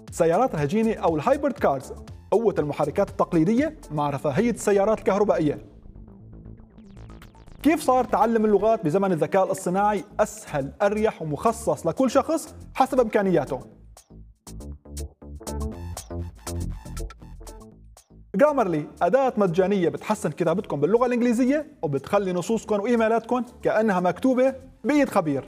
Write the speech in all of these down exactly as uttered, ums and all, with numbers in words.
سيارات الهجينة أو الهايبرد كارز، قوة المحركات التقليدية مع رفاهية السيارات الكهربائية. كيف صار تعلم اللغات بزمن الذكاء الاصطناعي أسهل، أريح ومخصص لكل شخص حسب إمكانياته. جرامرلي أداة مجانية بتحسن كتابتكم باللغة الإنجليزية وبتخلي نصوصكم وإيميلاتكم كأنها مكتوبة بإيد خبير.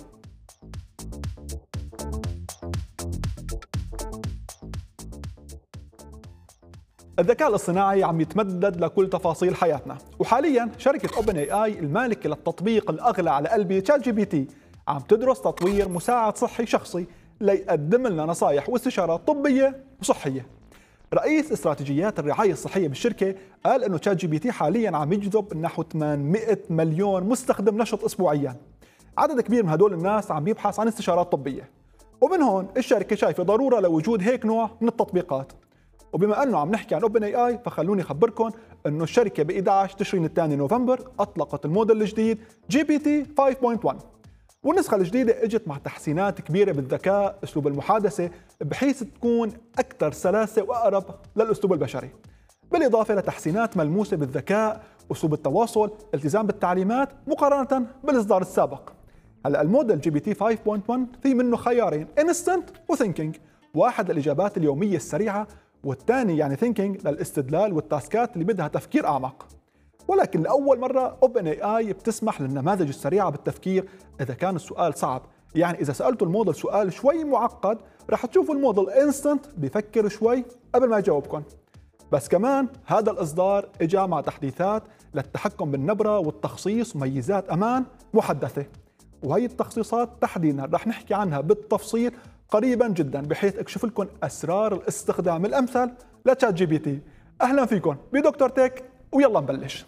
الذكاء الاصطناعي عم يتمدد لكل تفاصيل حياتنا، وحاليا شركة اوبن اي اي المالكة للتطبيق الأغلى على قلبي تشات جي بي تي عم تدرس تطوير مساعد صحي شخصي ليقدم لنا نصائح واستشارات طبية وصحية. رئيس استراتيجيات الرعاية الصحية بالشركة قال انه تشات جي بي تي حاليا عم يجذب نحو ثمانمئة مليون مستخدم نشط اسبوعيا. عدد كبير من هدول الناس عم بيبحث عن استشارات طبية، ومن هون الشركة شايفة ضرورة لوجود هيك نوع من التطبيقات. وبما انه عم نحكي عن اوبن اي اي فخلوني اخبركم انه الشركه ب إحدى عشر تشرين الثاني نوفمبر اطلقت الموديل الجديد جي بي تي خمسة نقطة واحد، والنسخه الجديده اجت مع تحسينات كبيره بالذكاء، اسلوب المحادثه بحيث تكون اكثر سلاسه واقرب للاسلوب البشري، بالاضافه لتحسينات ملموسه بالذكاء، اسلوب التواصل، التزام بالتعليمات مقارنه بالاصدار السابق. هلا الموديل جي بي تي خمسة نقطة واحد في منه خيارين، انستنت وثينكينج، واحد للاجابات اليوميه السريعه، والثاني يعني ثينكينج للاستدلال والتاسكات اللي بدها تفكير أعمق. ولكن لأول مرة اوبن اي اي بتسمح للنماذج السريعة بالتفكير إذا كان السؤال صعب، يعني إذا سألتوا الموديل سؤال شوي معقد رح تشوفوا الموديل انستنت بيفكر شوي قبل ما يجاوبكم. بس كمان هذا الإصدار إجا مع تحديثات للتحكم بالنبرة والتخصيص وميزات أمان محدثة، وهي التخصيصات تحديدا رح نحكي عنها بالتفصيل قريبا جدا بحيث اكشف لكم اسرار الاستخدام الامثل لتشات جي بي تي. اهلا فيكم بدكتور تك، ويلا نبلش.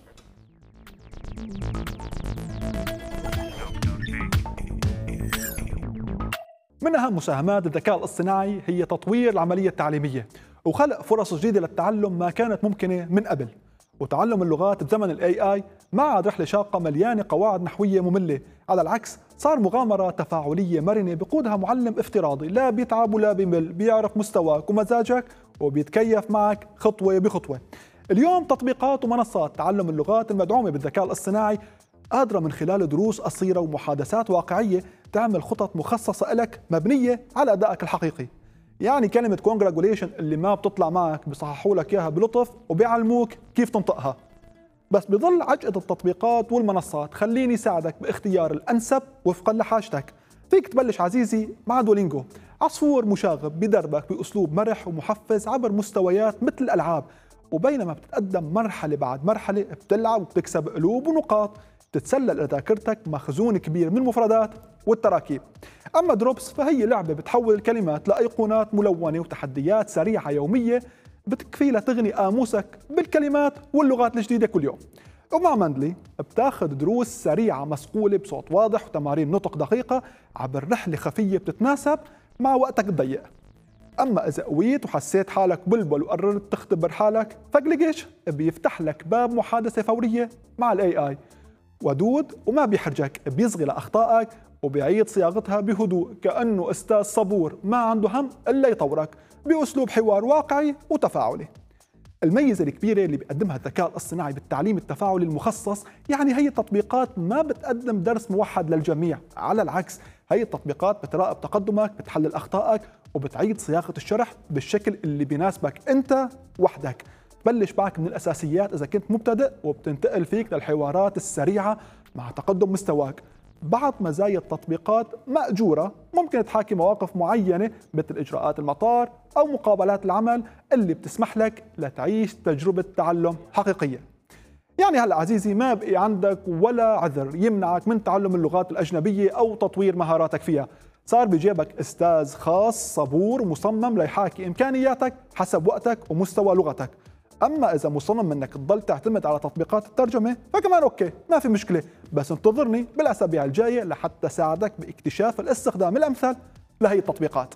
من اهم مساهمات الذكاء الاصطناعي هي تطوير العمليه التعليميه وخلق فرص جديده للتعلم ما كانت ممكنه من قبل. وتعلم اللغات بزمن الاي اي ما عاد رحله شاقه مليانه قواعد نحويه ممله، على العكس صار مغامره تفاعليه مرنه بقودها معلم افتراضي لا بيتعب ولا بيمل، بيعرف مستواك ومزاجك وبيتكيف معك خطوه بخطوه. اليوم تطبيقات ومنصات تعلم اللغات المدعومه بالذكاء الاصطناعي قادره من خلال دروس قصيره ومحادثات واقعيه تعمل خطط مخصصه لك مبنيه على ادائك الحقيقي. يعني كلمة كونجراتوليشن اللي ما بتطلع معك بيصححوا لك اياها بلطف وبيعلموك كيف تنطقها. بس بظل عجقة التطبيقات والمنصات خليني ساعدك باختيار الأنسب وفقا لحاجتك. فيك تبلش عزيزي مع دولينجو، عصفور مشاغب بدربك بأسلوب مرح ومحفز عبر مستويات مثل الألعاب، وبينما بتتقدم مرحلة بعد مرحلة بتلعب وبتكسب قلوب ونقاط، تتسلل لذاكرتك مخزون كبير من المفردات والتراكيب. أما دروبس فهي لعبة بتحول الكلمات لأيقونات ملونة وتحديات سريعة يومية بتكفي لتغني قاموسك بالكلمات واللغات الجديدة كل يوم. ومع مندلي بتاخذ دروس سريعة مسقولة بصوت واضح وتمارين نطق دقيقة عبر رحلة خفية بتتناسب مع وقتك الضيق. أما إذا قويت وحسيت حالك بلبل وقررت تختبر حالك فقلقش، بيفتح لك باب محادثة فورية مع الاي اي، ودود وما بيحرجك، بيصغي لأخطائك وبيعيد صياغتها بهدوء كأنه أستاذ صبور ما عنده هم إلا يطورك بأسلوب حوار واقعي وتفاعلي. الميزة الكبيرة اللي بيقدمها الذكاء الاصطناعي بالتعليم التفاعلي المخصص يعني هي التطبيقات ما بتقدم درس موحد للجميع، على العكس هي التطبيقات بتراقب تقدمك، بتحلل أخطائك وبتعيد صياغة الشرح بالشكل اللي بيناسبك أنت وحدك. بلش معك من الأساسيات إذا كنت مبتدئ وبتنتقل فيك للحوارات السريعة مع تقدم مستواك. بعض مزايا التطبيقات مأجورة، ممكن تحاكي مواقف معينة مثل إجراءات المطار أو مقابلات العمل اللي بتسمح لك لتعيش تجربة تعلم حقيقية. يعني هلأ عزيزي ما بقي عندك ولا عذر يمنعك من تعلم اللغات الأجنبية أو تطوير مهاراتك فيها. صار بجيبك أستاذ خاص صبور مصمم ليحاكي إمكانياتك حسب وقتك ومستوى لغتك. أما إذا مصمم منك تضل تعتمد على تطبيقات الترجمة فكمان أوكي ما في مشكلة، بس انتظرني بالأسابيع الجاية لحتى ساعدك باكتشاف الاستخدام الأمثل لهي التطبيقات.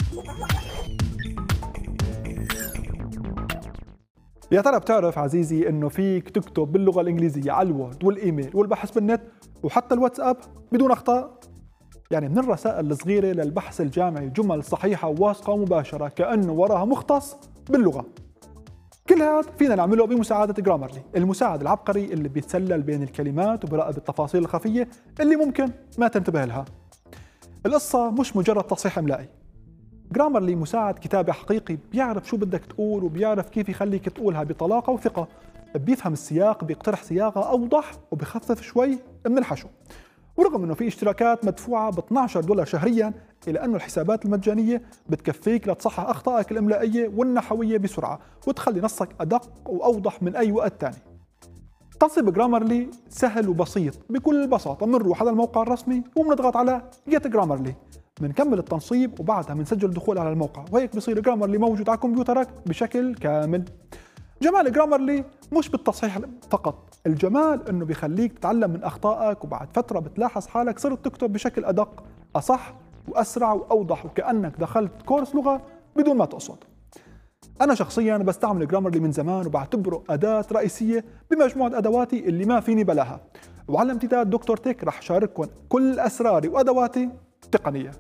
يا ترى بتعرف عزيزي إنه فيك تكتب باللغة الإنجليزية على الوورد والإيميل والبحث بالنت وحتى الواتساب بدون أخطاء؟ يعني من الرسائل الصغيرة للبحث الجامعي جمل صحيحة وواثقة ومباشرة كأنه وراها مختص باللغة. كل هذا فينا نعمله بمساعدة جرامرلي، المساعد العبقري اللي بيتسلل بين الكلمات وبراقب التفاصيل الخفية اللي ممكن ما تنتبه لها. القصة مش مجرد تصحيح إملائي. جرامرلي مساعد كتابة حقيقي بيعرف شو بدك تقول وبيعرف كيف يخليك تقولها بطلاقة وثقة، بيفهم السياق، بيقترح صياغة أوضح وبيخفف شوي من الحشو. ورغم انه في اشتراكات مدفوعه ب اثني عشر دولار شهريا، الا انه الحسابات المجانيه بتكفيك لتصحح اخطائك الاملائيه والنحويه بسرعه وتخلي نصك ادق واوضح من اي وقت ثاني. تنصيب جرامرلي سهل وبسيط بكل بساطه، بنروح على الموقع الرسمي وبنضغط على جيت جرامرلي، بنكمل التنصيب وبعدها بنسجل الدخول على الموقع، وهيك بصير جرامرلي موجود على كمبيوترك بشكل كامل. جمال جرامرلي مش بالتصحيح فقط، الجمال انه بيخليك تتعلم من اخطائك، وبعد فتره بتلاحظ حالك صرت تكتب بشكل ادق، اصح واسرع واوضح، وكانك دخلت كورس لغه بدون ما تقصد. انا شخصيا بستعمل جرامرلي من زمان وبعتبره اداه رئيسيه بمجموعه ادواتي اللي ما فيني بلاها، وعلى امتداد دكتور تك رح شارككم كل اسراري وادواتي التقنيه.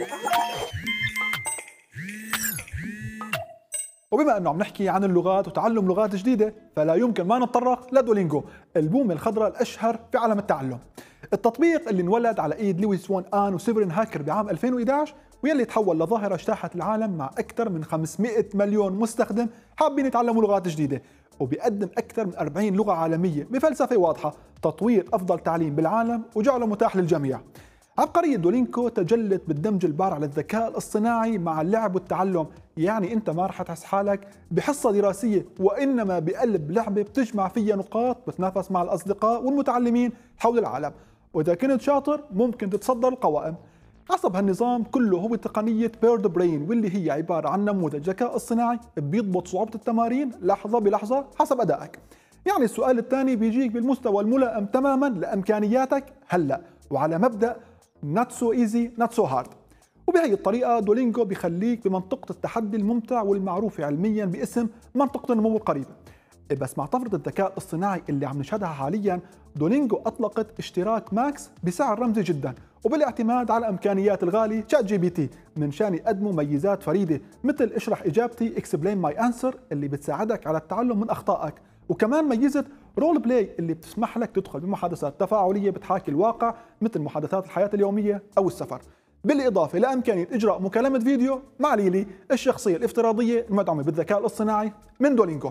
وبما انه عم نحكي عن اللغات وتعلم لغات جديده، فلا يمكن ما نتطرق لدولينجو، البومه الخضراء الاشهر في عالم التعلم. التطبيق اللي انولد على ايد لويس وون آن وسيفرين هاكر بعام ألفين وإحدى عشر، واللي تحول لظاهره اجتاحت العالم مع اكثر من خمسمئة مليون مستخدم حابين يتعلموا لغات جديده، وبيقدم اكثر من أربعين لغه عالميه بفلسفه واضحه، تطوير افضل تعليم بالعالم وجعله متاح للجميع. عبقرية دولينكو تجلت بالدمج البارع للذكاء الاصطناعي مع اللعب والتعلم، يعني انت ما رح تحس حالك بحصة دراسية، وانما بقلب لعبة بتجمع فيها نقاط بتنافس مع الاصدقاء والمتعلمين حول العالم، واذا كنت شاطر ممكن تتصدر القوائم. حسب هالنظام كله هو تقنية بيرد برين، واللي هي عبارة عن نموذج ذكاء اصطناعي بيضبط صعوبة التمارين لحظة بلحظة حسب ادائك. يعني السؤال الثاني بيجيك بالمستوى الملائم تماما لامكانياتك هلا، وعلى مبدأ not so easy not so hard. وبهي الطريقة دولينجو بيخليك بمنطقة التحدي الممتع والمعروفة علميا باسم منطقة النمو القريبة. بس مع طفرة الذكاء الاصطناعي اللي عم نشهدها حاليا، دولينجو أطلقت اشتراك ماكس بسعر رمزي جدا، وبالاعتماد على إمكانيات الغالي شات جي بي تي من شان يقدموا ميزات فريدة مثل اشرح إجابتي explain my answer اللي بتساعدك على التعلم من أخطائك، وكمان ميزة رول بلاي اللي بتسمح لك تدخل بمحادثات تفاعلية بتحاكي الواقع مثل محادثات الحياة اليومية أو السفر، بالإضافة لإمكانية إجراء مكالمة فيديو مع ليلي الشخصية الافتراضية المدعومة بالذكاء الاصطناعي من دولينجو.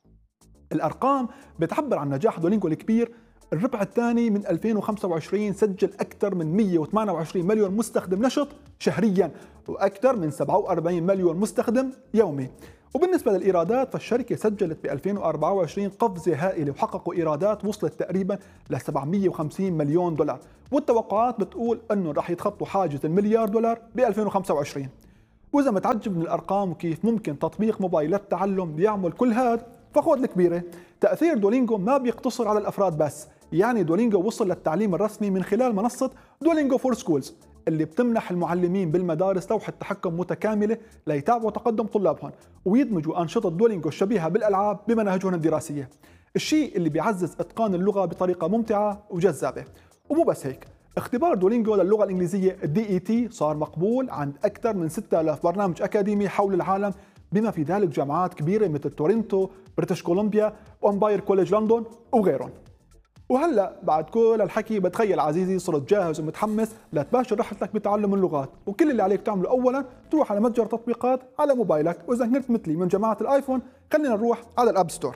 الأرقام بتعبر عن نجاح دولينجو الكبير. الربع الثاني من ألفين وخمسة وعشرين سجل أكثر من مئة وثمانية وعشرين مليون مستخدم نشط شهرياً، وأكثر من سبعة وأربعين مليون مستخدم يومي. وبالنسبة للإيرادات فالشركة سجلت ب ألفين وأربعة وعشرين قفزة هائلة، وحققوا إيرادات وصلت تقريباً ل سبعمئة وخمسين مليون دولار، والتوقعات بتقول أنه رح يتخطوا حاجز المليار دولار ب ألفين وخمسة وعشرين. وإذا متعجب من الأرقام وكيف ممكن تطبيق موبايل للتعلم يعمل كل هذا، فخذ الكبيرة. تأثير دولينجو ما بيقتصر على الأفراد بس، يعني دولينجو وصل للتعليم الرسمي من خلال منصة دولينجو فور سكولز اللي بتمنح المعلمين بالمدارس لوحة تحكم متكاملة ليتابعوا تقدم طلابهم ويدمجوا أنشطة دولينجو الشبيهة بالألعاب بمناهجهم الدراسية، الشيء اللي بيعزز إتقان اللغة بطريقة ممتعة وجذابة. ومو بس هيك، اختبار دولينجو للغة الإنجليزية الدي إي تي صار مقبول عند أكثر من ستة آلاف برنامج أكاديمي حول العالم، بما في ذلك جامعات كبيرة مثل تورنتو، بريتش كولومبيا، وأمباير كوليج لندن وغيرهم. وهلا بعد كل الحكي بتخيل عزيزي صرت جاهز ومتحمس لتباشر رحلتك بتعلم اللغات، وكل اللي عليك تعمله اولا تروح على متجر تطبيقات على موبايلك، واذا كنت مثلي من جماعه الايفون خلينا نروح على الاب ستور.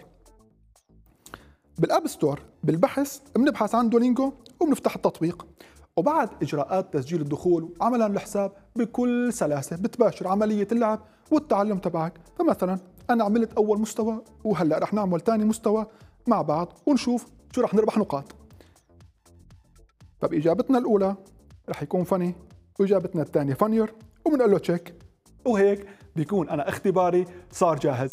بالاب ستور بالبحث بنبحث عن دولينجو وبنفتح التطبيق، وبعد اجراءات تسجيل الدخول وعملا الحساب بكل سلاسه بتباشر عمليه اللعب والتعلم تبعك. فمثلا انا عملت اول مستوى، وهلا رح نعمل ثاني مستوى مع بعض ونشوف شو رح نربح نقاط. فبإجابتنا الأولى رح يكون فني، وإجابتنا الثانية فانير، وبنقول له تشيك، وهيك بيكون أنا اختباري صار جاهز.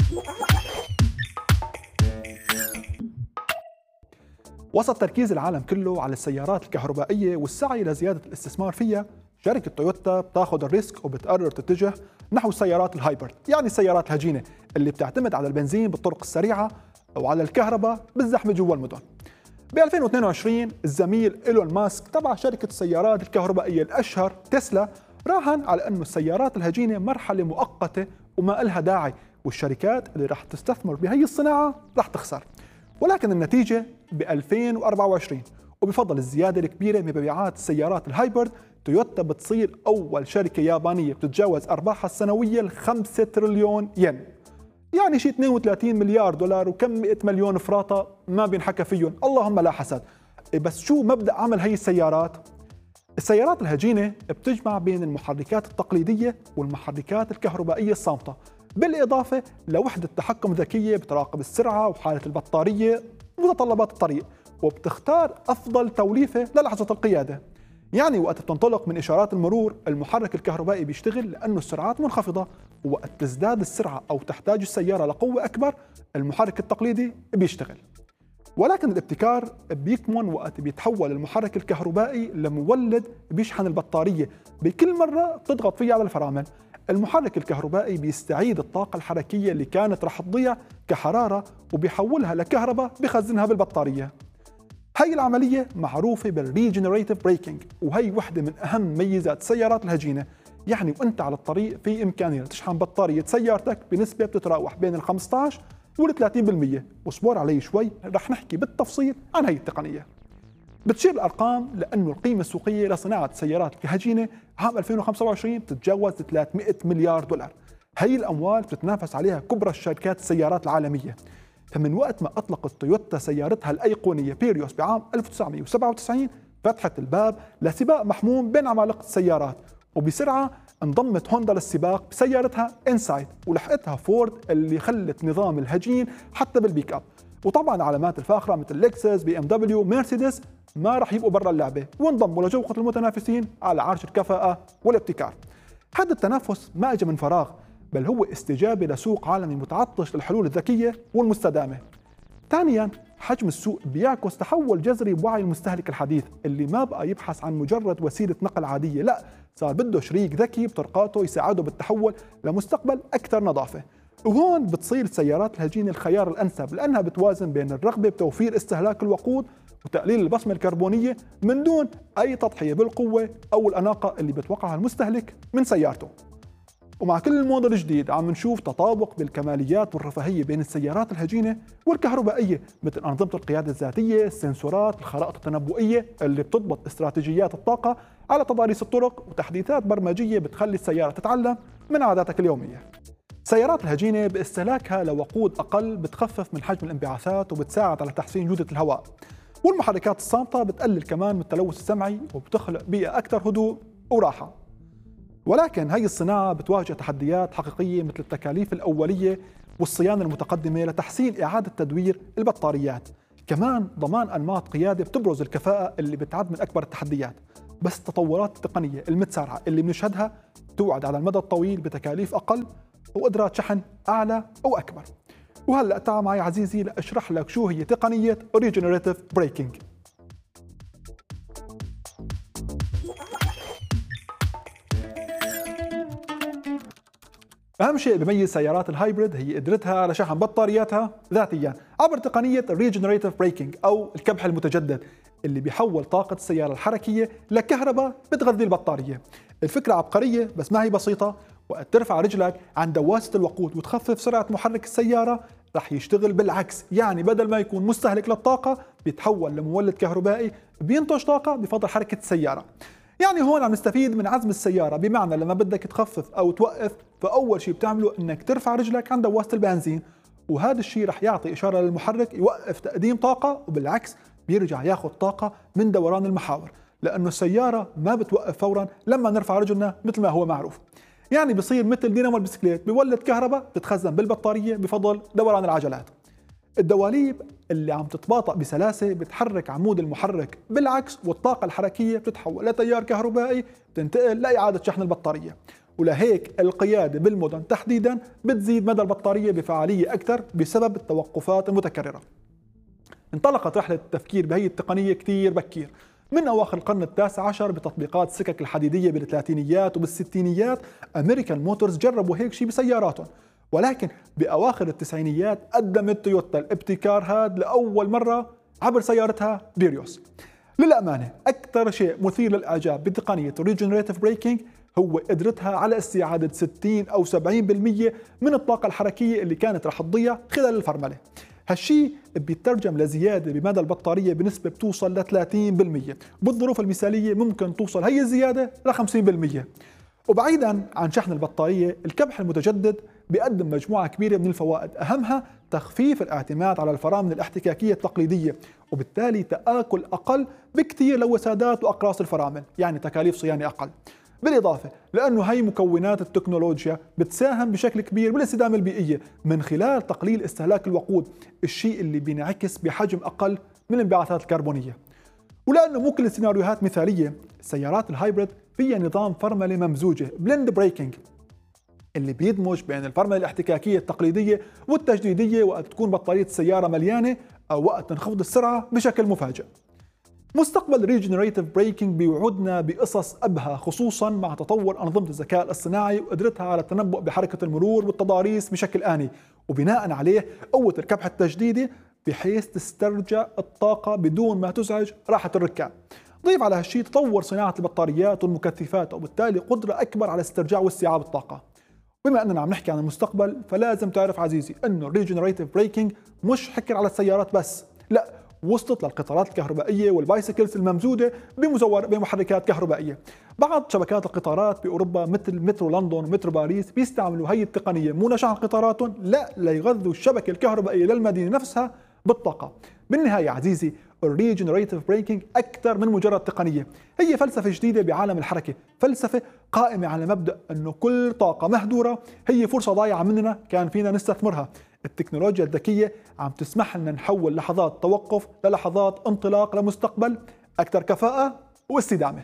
وسط تركيز العالم كله على السيارات الكهربائية والسعي لزيادة الاستثمار فيها، شركة تويوتا بتاخذ الريسك وبتقرر تتجه نحو السيارات الهايبرد، يعني السيارات الهجينة اللي بتعتمد على البنزين بالطرق السريعة أو على الكهرباء بالزحمة جوا المدن. ب ألفين واثنين وعشرين الزميل إيلون ماسك تبع شركة السيارات الكهربائية الأشهر تسلا راهن على أنه السيارات الهجينة مرحلة مؤقتة وما إلها داعي، والشركات اللي راح تستثمر بهي الصناعة راح تخسر. ولكن النتيجة ب ألفين وأربعة وعشرين وبفضل الزيادة الكبيرة بمبيعات السيارات الهايبرد، تويوتا بتصير أول شركة يابانية بتتجاوز أرباحها السنوية الخمسة تريليون ين، يعني شيء اثنين وثلاثين مليار دولار وكم مئة مليون فراطة ما بينحكى فيهم، اللهم لا حسد. بس شو مبدأ عمل هي السيارات؟ السيارات الهجينة بتجمع بين المحركات التقليدية والمحركات الكهربائية الصامتة، بالإضافة لوحدة تحكم ذكية بتراقب السرعة وحالة البطارية ومتطلبات الطريق، وبتختار أفضل توليفة للحظة القيادة. يعني وقت بتنطلق من إشارات المرور المحرك الكهربائي بيشتغل لأنه السرعات منخفضة، ووقت تزداد السرعة أو تحتاج السيارة لقوة أكبر المحرك التقليدي بيشتغل. ولكن الابتكار بيكمن وقت بيتحول المحرك الكهربائي لمولد بيشحن البطارية بكل مرة بتضغط فيها على الفرامل. المحرك الكهربائي بيستعيد الطاقة الحركية اللي كانت رح تضيع كحرارة وبيحولها لكهرباء بخزنها بالبطارية. هاي العملية معروفة بالريجنريتيف بريكنج، وهي وحدة من أهم ميزات السيارات الهجينة. يعني وأنت على الطريق في إمكانية تشحن بطارية سيارتك بنسبة بتتراوح بين ال خمسة عشر وال ثلاثين بالمئة، واصبر علي شوي رح نحكي بالتفصيل عن هاي التقنية. بتشير الأرقام لأنه القيمة السوقية لصناعة السيارات الهجينة عام ألفين وخمسة وعشرين بتتجاوز ثلاثمئة مليار دولار. هاي الأموال بتتنافس عليها كبرى الشركات السيارات العالمية. فمن وقت ما أطلقت تويوتا سيارتها الأيقونية بيريوس بعام ألف وتسعمئة وسبعة وتسعين فتحت الباب لسباق محموم بين عمالقة السيارات، وبسرعة انضمت هوندا للسباق بسيارتها انسايت، ولحقتها فورد اللي خلت نظام الهجين حتى بالبيك اب. وطبعا علامات الفاخرة مثل لكسس، بي ام دبليو، مرسيدس ما راح يبقوا برا اللعبة وانضموا لجوقة المتنافسين على عرش الكفاءة والابتكار. هذا التنافس ما اجى من فراغ، بل هو استجابة لسوق عالمي متعطش للحلول الذكية والمستدامة. ثانيا حجم السوق بيعكس تحول جذري بوعي المستهلك الحديث اللي ما بقى يبحث عن مجرد وسيلة نقل عادية، لا صار بده شريك ذكي بطرقاته يساعده بالتحول لمستقبل أكثر نظافة. وهون بتصير السيارات الهجينة الخيار الأنسب، لأنها بتوازن بين الرغبة بتوفير استهلاك الوقود وتقليل البصمة الكربونية من دون أي تضحية بالقوة أو الأناقة اللي بتوقعها المستهلك من سيارته. ومع كل الموديل الجديد عم نشوف تطابق بالكماليات والرفاهية بين السيارات الهجينة والكهربائية، مثل أنظمة القيادة الذاتية، السنسورات، الخرائط التنبؤية اللي بتضبط استراتيجيات الطاقة على تضاريس الطرق، وتحديثات برمجية بتخلي السيارة تتعلم من عاداتك اليومية. السيارات الهجينة باستهلاكها لوقود أقل بتخفف من حجم الانبعاثات وبتساعد على تحسين جودة الهواء، والمحركات الصامتة بتقلل كمان من التلوث السمعي وبتخلق بيئة أكثر هدوء وراحة. ولكن هي الصناعة بتواجه تحديات حقيقية مثل التكاليف الأولية والصيانة المتقدمة لتحسين إعادة تدوير البطاريات، كمان ضمان أنماط قيادة بتبرز الكفاءة اللي بتعد من أكبر التحديات. بس التطورات التقنية المتسارعة اللي بنشهدها توعد على المدى الطويل بتكاليف أقل وقدرات شحن أعلى أو أكبر. وهلأ تعال معي عزيزي لأشرح لك شو هي تقنية Regenerative Braking. أهم شيء بيميز سيارات الهايبريد هي قدرتها على شحن بطارياتها ذاتيا عبر تقنية الريجنريتيف بريكنج أو الكبح المتجدد، اللي بيحول طاقة السيارة الحركية لكهرباء بتغذي البطارية. الفكرة عبقرية بس ما هي بسيطة. وقت ترفع رجلك عن دواسة الوقود وتخفف سرعة محرك السيارة رح يشتغل بالعكس، يعني بدل ما يكون مستهلك للطاقة بيتحول لمولد كهربائي بينتج طاقة بفضل حركة السيارة. يعني هون عم نستفيد من عزم السيارة، بمعنى لما بدك تخفف أو توقف فأول شيء بتعمله إنك ترفع رجلك عن دواسة البنزين، وهذا الشيء رح يعطي إشارة للمحرك يوقف تقديم طاقة، وبالعكس بيرجع ياخذ طاقة من دوران المحاور، لأنه السيارة ما بتوقف فورا لما نرفع رجلنا مثل ما هو معروف. يعني بصير مثل دينامو البسكليت بيولد كهرباء تتخزن بالبطارية بفضل دوران العجلات. الدواليب اللي عم تتباطأ بسلاسة بتحرك عمود المحرك بالعكس، والطاقة الحركية بتتحول لتيار كهربائي تنتقل لإعادة شحن البطارية. ولهيك القيادة بالمدن تحديدا بتزيد مدى البطارية بفعالية أكثر بسبب التوقفات المتكررة. انطلقت رحلة التفكير بهي التقنية كتير بكير من أواخر القرن التاسع عشر بتطبيقات السكك الحديدية بالثلاثينيات وبالستينيات. أمريكان موتورز جربوا هيك شيء بسياراتهم، ولكن بأواخر التسعينيات قدمت تويوتا الابتكار هذا لأول مرة عبر سيارتها بيريوس. للأمانة أكثر شيء مثير للإعجاب بتقنية ريجنريتيف بريكنج هو قدرتها على استعادة ستين أو سبعين بالمئة من الطاقة الحركية اللي كانت رح تضيع خلال الفرملة. هالشيء بيترجم لزيادة بمدى البطارية بنسبة بتوصل ل ثلاثين بالمئة، بالظروف المثالية ممكن توصل هي الزيادة ل خمسين بالمئة. وبعيدا عن شحن البطارية، الكبح المتجدد بيقدم مجموعة كبيرة من الفوائد، أهمها تخفيف الاعتماد على الفرامل الاحتكاكية التقليدية، وبالتالي تآكل أقل بكثير لوسادات وأقراص الفرامل، يعني تكاليف صيانة أقل. بالإضافة لأنه هي مكونات التكنولوجيا بتساهم بشكل كبير بالاستدامة البيئية من خلال تقليل استهلاك الوقود، الشيء اللي بينعكس بحجم أقل من الانبعاثات الكربونية. ولأنه مو كل السيناريوهات مثالية، السيارات الهايبريد فيها نظام فرملة ممزوجة بلند بريكنج اللي بيدمج بين الفرملة الاحتكاكية التقليدية والتجديدية وقت تكون بطارية السيارة مليانة أو وقت تنخفض السرعة بشكل مفاجئ. مستقبل ريجنريتيف بريكنج بيوعدنا بقصص أبهى، خصوصا مع تطور أنظمة الذكاء الاصطناعي وقدرتها على التنبؤ بحركة المرور والتضاريس بشكل آني، وبناء عليه قوة الكبح التجديدي بحيث تسترجع الطاقة بدون ما تزعج راحة الركاب. ضيف على هالشيء تطور صناعة البطاريات والمكثفات، وبالتالي قدرة أكبر على استرجاع واستيعاب الطاقة. بما أننا عم نحكي عن المستقبل، فلازم تعرف عزيزي أنه الريجنريتيف بريكنج مش حكر على السيارات بس، لا، وصلت للقطارات الكهربائية والبايسيكلز الممزودة بمزور بمحركات كهربائية. بعض شبكات القطارات بأوروبا مثل مترو لندن ومترو باريس بيستعملوا هي التقنية مو لشحن قطاراتهم، لا، ليغذوا الشبكة الكهربائية للمدينة نفسها بالطاقة. بالنهاية عزيزي، الريجنريتيف بريكنج أكثر من مجرد تقنية، هي فلسفة جديدة بعالم الحركة، فلسفة قائمة على مبدأ أنه كل طاقة مهدورة هي فرصة ضايعة مننا كان فينا نستثمرها. التكنولوجيا الذكية عم تسمح لنا نحول لحظات توقف للحظات انطلاق لمستقبل أكثر كفاءة واستدامة.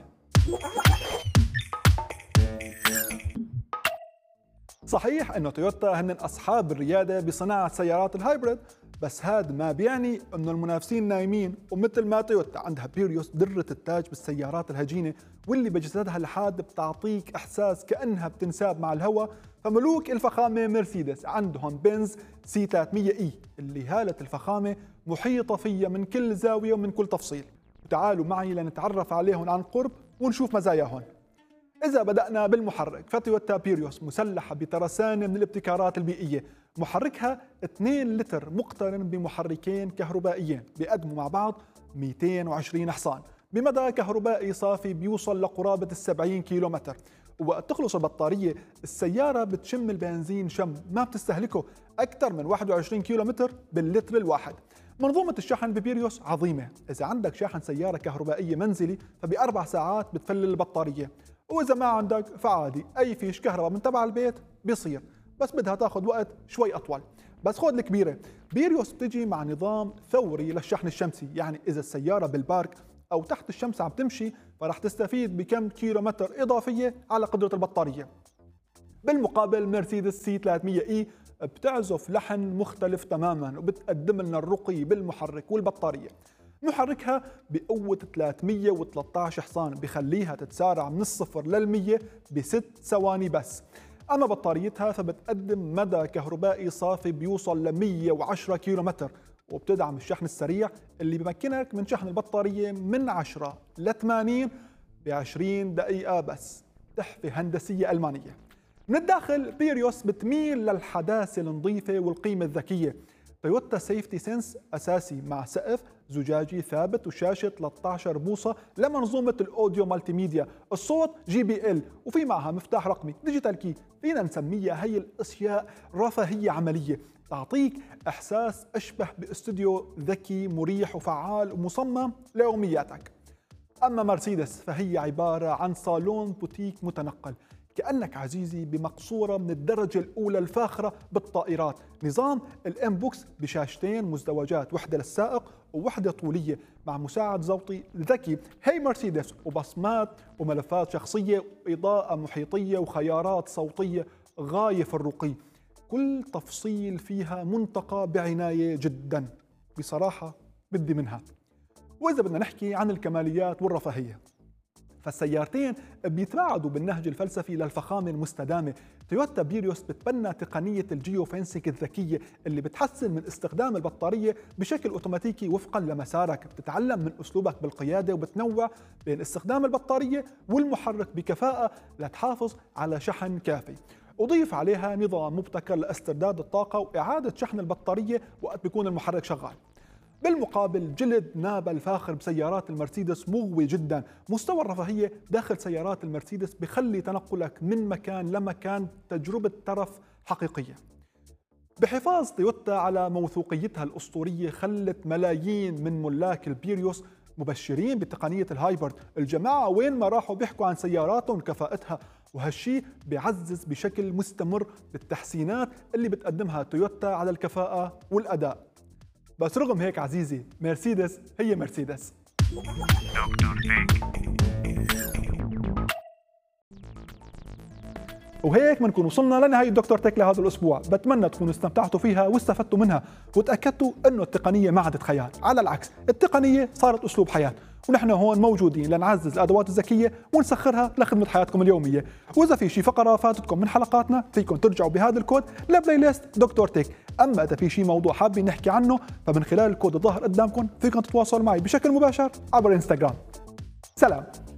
صحيح أنه تويوتا هن أصحاب الريادة بصناعة سيارات الهايبريد، بس هذا ما بيعني أنه المنافسين نايمين. ومثل ما تويوتا عندها بيريوس درة التاج بالسيارات الهجينة واللي بجسدها الحاد بتعطيك إحساس كأنها بتنساب مع الهواء، فملوك الفخامة مرسيدس عندهم بنز سي ثلاثمية إي اللي هالة الفخامة محيطة فيها من كل زاوية ومن كل تفصيل. وتعالوا معي لنتعرف عليهم عن قرب ونشوف مزاياهم. إذا بدأنا بالمحرك، فتويوتا بيريوس مسلحة بترسانة من الابتكارات البيئية. محركها اثنين لتر مقترن بمحركين كهربائيين بيقدموا مع بعض مئتين وعشرين حصان بمدى كهربائي صافي بيوصل لقرابة السبعين كيلومتر. ووقت تخلص البطارية السيارة بتشم البنزين شم ما بتستهلكه أكثر من واحد وعشرين كيلومتر باللتر الواحد. منظومة الشحن ببيريوس عظيمة، إذا عندك شاحن سيارة كهربائية منزلي فبأربع ساعات بتفلل البطارية، وإذا ما عندك فعادي أي فيش كهرباء من تبع البيت بيصير، بس بدها تاخذ وقت شوي أطول. بس خذ الكبيرة، بيريوس بتجي مع نظام ثوري للشحن الشمسي، يعني إذا السيارة بالبارك أو تحت الشمس عم تمشي فرح تستفيد بكم كيلومتر إضافية على قدرة البطارية. بالمقابل مرسيدس سي ثلاثمية إي بتعزف لحن مختلف تماما وبتقدم لنا الرقي بالمحرك والبطارية. محركها بقوة ثلاثمية وثلاثة عشر حصان بخليها تتسارع من الصفر للمية بست ثواني بس. أما بطاريتها فبتقدم مدى كهربائي صافي بيوصل ل مئة وعشرة كيلومتر، وبتدعم الشحن السريع اللي بمكنك من شحن البطارية من عشرة ل ثمانين ب عشرين دقيقة بس. تحفة هندسية ألمانية. من الداخل بيريوس بتميل للحداثة النظيفة والقيمة الذكية. تويوتا سيفتي سنس أساسي مع سقف زجاجي ثابت وشاشة ثلاثة عشر بوصة لمنظومة الأوديو مالتي ميديا، الصوت جي بي إل، وفي معها مفتاح رقمي ديجيتال كي. فينا نسميها هي الأشياء رفاهية عملية، تعطيك إحساس أشبه باستوديو ذكي مريح وفعال ومصمم ليومياتك. أما مرسيدس فهي عبارة عن صالون بوتيك متنقل، كأنك عزيزي بمقصورة من الدرجة الأولى الفاخرة بالطائرات. نظام الام بوكس بشاشتين مزدوجات، وحدة للسائق ووحدة طولية مع مساعد صوتي ذكي. هي مرسيدس، وبصمات وملفات شخصية وإضاءة محيطية وخيارات صوتية غاية في الرقي. كل تفصيل فيها منتقى بعناية جدا، بصراحة بدي منها. وإذا بدنا نحكي عن الكماليات والرفاهية، فالسيارتين بيتباعدوا بالنهج الفلسفي للفخامة المستدامة. تويوتا بيريوس بتبنى تقنية الجيو فينسينج الذكية اللي بتحسن من استخدام البطارية بشكل أوتوماتيكي وفقا لمسارك، بتتعلم من أسلوبك بالقيادة وبتنوع بين استخدام البطارية والمحرك بكفاءة لتحافظ على شحن كافي. أضيف عليها نظام مبتكر لاسترداد الطاقة وإعادة شحن البطارية وقت بيكون المحرك شغال. بالمقابل جلد نابا الفاخر بسيارات المرسيدس مغوي جدا. مستوى الرفاهية داخل سيارات المرسيدس بخلي تنقلك من مكان لمكان تجربة ترف حقيقية. بحفاظ تويوتا على موثوقيتها الأسطورية خلت ملايين من ملاك البيريوس مبشرين بتقنية الهايبرد. الجماعة وين ما راحوا بيحكوا عن سياراتهم وكفاءتها، وهالشي بيعزز بشكل مستمر بالتحسينات اللي بتقدمها تويوتا على الكفاءة والأداء. بس رغم هيك عزيزي، مرسيدس هي مرسيدس. وهيك بنكون وصلنا لنهاية دكتور تك لهذا الأسبوع. بتمنى تكونوا استمتعتوا فيها واستفدتوا منها وتأكدتوا أنه التقنية ما عادت خيال، على العكس التقنية صارت أسلوب حياة، ونحن هون موجودين لنعزز الأدوات الذكية ونسخرها لخدمة حياتكم اليومية. وإذا في شي فقرة فاتتكم من حلقاتنا فيكم ترجعوا بهذا الكود لبلاي ليست دكتور تك. أما إذا في شي موضوع حابين نحكي عنه فمن خلال الكود الظاهر قدامكم فيكم تتواصلوا معي بشكل مباشر عبر انستغرام. سلام.